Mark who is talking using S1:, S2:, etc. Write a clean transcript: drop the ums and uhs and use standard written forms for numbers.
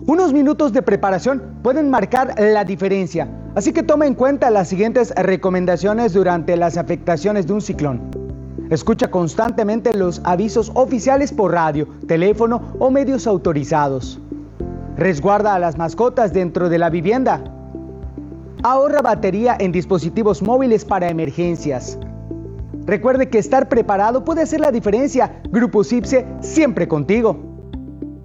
S1: Unos minutos de preparación pueden marcar la diferencia, así que toma en cuenta las siguientes recomendaciones durante las afectaciones de un ciclón. Escucha constantemente los avisos oficiales por radio, teléfono o medios autorizados. Resguarda a las mascotas dentro de la vivienda. Ahorra batería en dispositivos móviles para emergencias. Recuerde que estar preparado puede hacer la diferencia. Grupo CIPSE, siempre contigo.